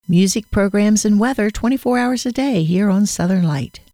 Music, programs, and weather 24 hours a day here on Southern Light.